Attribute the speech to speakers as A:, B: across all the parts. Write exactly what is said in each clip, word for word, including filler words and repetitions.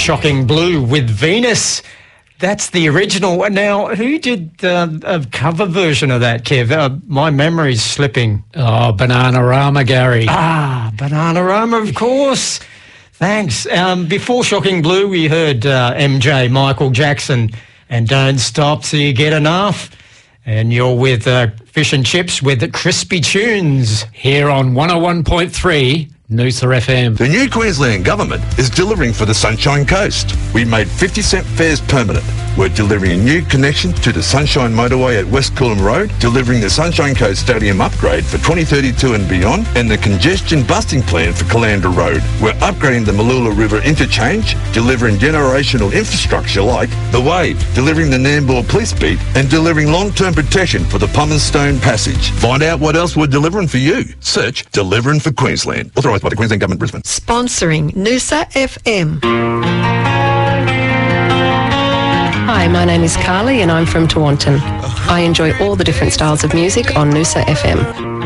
A: Shocking Blue with Venus. That's the original. Now, who did uh, a cover version of that, Kev? Uh, my memory's slipping.
B: Oh, Bananarama, Gary.
A: Ah, Bananarama, of course. Thanks. Um, before Shocking Blue, we heard uh, M J, Michael Jackson, and Don't Stop Till You Get Enough. And you're with uh, Fish and Chips with the Crispy Tunes.
B: Here on one oh one point three Noosa F M.
C: The new Queensland Government is delivering for the Sunshine Coast. We made fifty cent fares permanent. We're delivering a new connection to the Sunshine Motorway at West Coolum Road, delivering the Sunshine Coast Stadium upgrade for twenty thirty-two and beyond, and the congestion busting plan for Caloundra Road. We're upgrading the Mooloola River interchange, delivering generational infrastructure like the Wave, delivering the Nambour Police Beat, and delivering long-term protection for the Pumice-Stone Passage. Find out what else we're delivering for you. Search Delivering for Queensland. Authorised by the Queensland Government, Brisbane.
D: Sponsoring Noosa F M.
E: Hi, my name is Carly and I'm from Tewantin. I enjoy all the different styles of music on Noosa F M.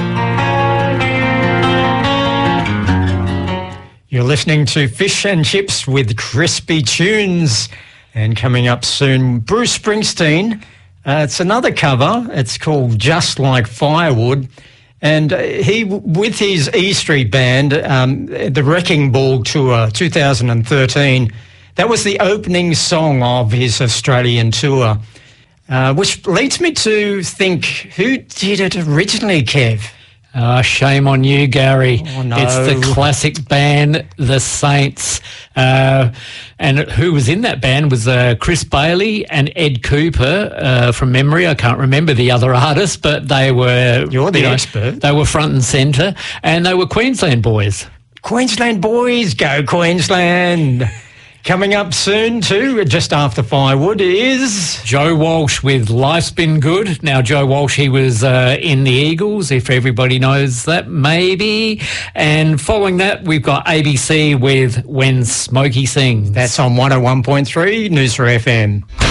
A: You're listening to Fish and Chips with Crispy Tunes. And coming up soon, Bruce Springsteen. Uh, it's another cover. It's called Just Like Firewood. And he, with his E Street Band, um, the Wrecking Ball Tour two thousand thirteen, that was the opening song of his Australian tour, uh, which leads me to think, who did it originally, Kev?
B: Oh, shame on you, Gary.
A: Oh, no.
B: It's the classic band, The Saints. Uh, and who was in that band was uh, Chris Bailey and Ed Cooper, uh, from memory. I can't remember the other artists, but they were...
A: You're the
B: you know,
A: expert.
B: They were front and centre, and they were Queensland boys.
A: Queensland boys, go Queensland. Coming up soon too, just after Firewood, is...
B: Joe Walsh with Life's Been Good. Now, Joe Walsh, he was uh, in the Eagles, if everybody knows that, maybe. And following that, we've got A B C with When Smokey Sings.
A: That's on one oh one point three Noosa F M.